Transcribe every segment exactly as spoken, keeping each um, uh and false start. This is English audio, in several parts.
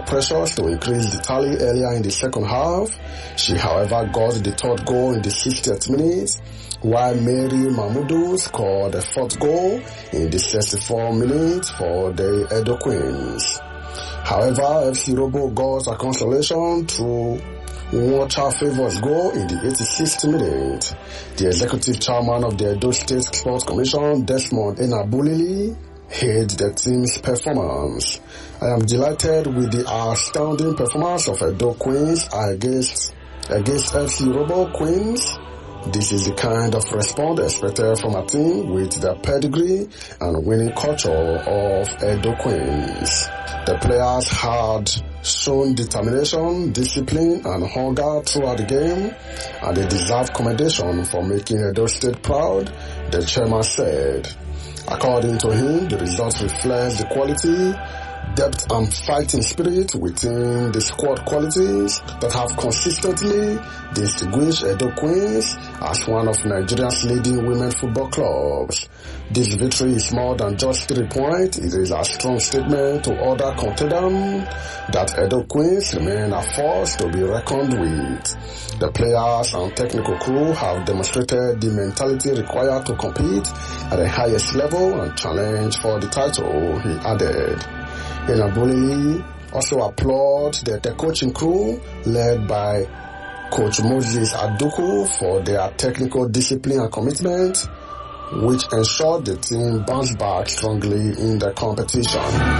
pressures to increase the tally earlier in the second half. She, however, got the third goal in the sixtieth minute, while Mary Mahmoudou scored the fourth goal in the sixty-fourth minute for the Edo Queens. However, F C Robo got a consolation through Water Favours goal in the eighty-sixth minute. The executive chairman of the Edo State Sports Commission, Desmond Enabulili, hailed the team's performance. I am delighted with the outstanding performance of Edo Queens against, against F C Robo Queens. This is the kind of response expected from a team with the pedigree and winning culture of Edo Queens. The players had shown determination, discipline, and hunger throughout the game, and they deserve commendation for making Edo State proud, the chairman said. According to him, the results reflect the quality, depth, and fighting spirit within the squad qualities that have consistently distinguished Edo Queens as one of Nigeria's leading women football clubs. This victory is more than just three points. It is a strong statement to other contenders that Edo Queens remain a force to be reckoned with. The players and technical crew have demonstrated the mentality required to compete at the highest level and challenge for the title, he added. Enabulili also applauded the, the coaching crew led by Coach Moses Aduku for their technical discipline and commitment, which ensured the team bounced back strongly in the competition.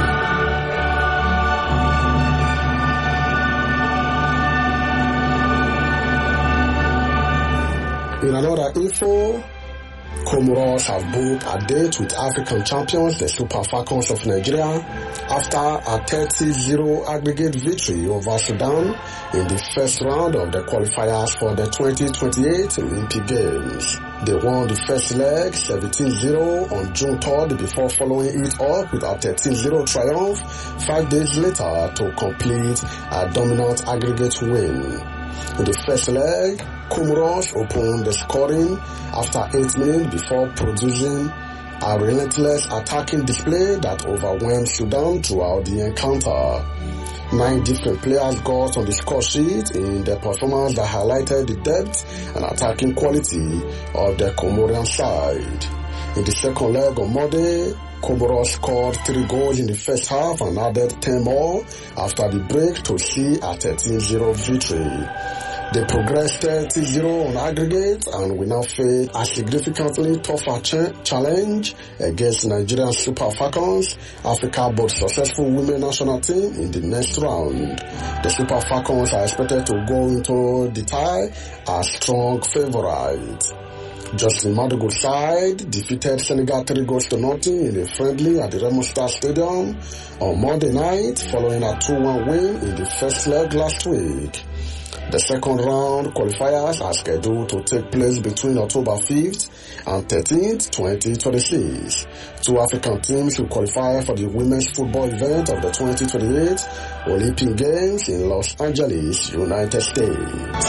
In another info, Comoros have booked a date with African champions, the Super Falcons of Nigeria, after a thirty zero aggregate victory over Sudan in the first round of the qualifiers for the twenty twenty-eight Olympic Games. They won the first leg seventeen zero on June third before following it up with a thirteen zero triumph five days later to complete a dominant aggregate win. In the first leg, Comoros opened the scoring after eight minutes before producing a relentless attacking display that overwhelmed Sudan throughout the encounter. Nine different players got on the score sheet in the performance that highlighted the depth and attacking quality of the Comorian side. In the second leg on Monday, Comoros scored three goals in the first half and added ten more after the break to see a thirteen zero victory. They progressed thirty zero on aggregate and will now face a significantly tougher ch- challenge against Nigerian Super Falcons, Africa's most successful women national team, in the next round. The Super Falcons are expected to go into the tie as strong favourites. Justin Madugu's side defeated Senegal three goals to nothing in a friendly at the Remo Star Stadium on Monday night following a two one win in the first leg last week. The second round qualifiers are scheduled to take place between October fifth and thirteenth, twenty twenty-six. Two African teams will qualify for the women's football event of the twenty twenty-eight Olympic Games in Los Angeles, United States.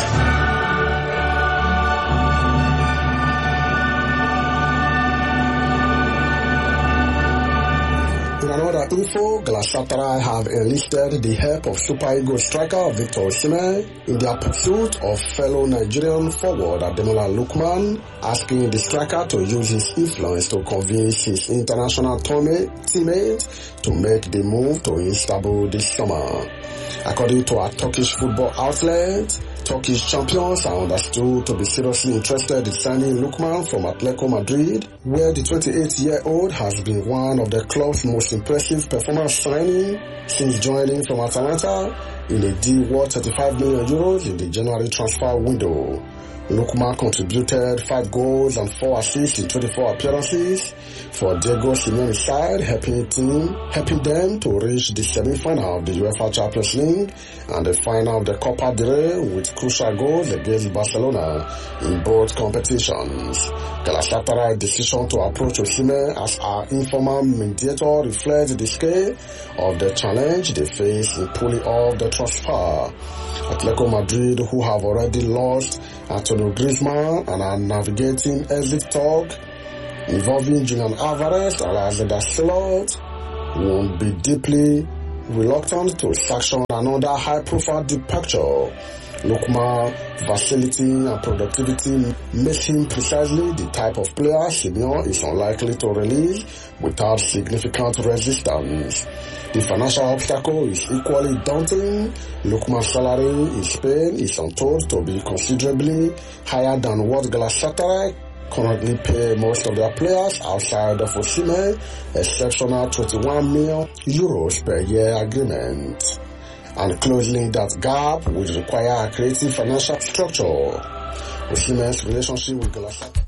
Another info, Galatasaray have enlisted the help of Super Eagles striker Victor Osimhen in their pursuit of fellow Nigerian forward Ademola Lookman, asking the striker to use his influence to convince his international teammate to make the move to Istanbul this summer. According to a Turkish football outlet, Turkish champions are understood to be seriously interested in signing Lookman from Atletico Madrid, where the twenty-eight-year-old has been one of the club's most impressive performance signings since joining from Atalanta in a deal worth thirty-five million euros in the January transfer window. Lookman contributed five goals and four assists in twenty-four appearances for Diego Simeone's side, helping team, helping them to reach the semi-final of the UEFA Champions League and the final of the Copa del Rey with crucial goals against Barcelona in both competitions. Galatasaray's decision to approach Osimhen as our informal mediator reflects the scale of the challenge they face in pulling off the transfer. Atletico Madrid, who have already lost Antonio Griezmann and are navigating exit talk involving Julian Alvarez and Alexander Sørloth, won't be deeply reluctant to sanction another high-profile departure. Lookman versatility and productivity makes him precisely the type of player Simeone is unlikely to release without significant resistance. The financial obstacle is equally daunting. Lookman's salary in Spain is untold to be considerably higher than what Galatasaray currently pay most of their players outside of Osimhen, exceptional twenty-one million euros per year agreement. And closing that gap would require a creative financial structure. Osimhen's relationship with Galatasaray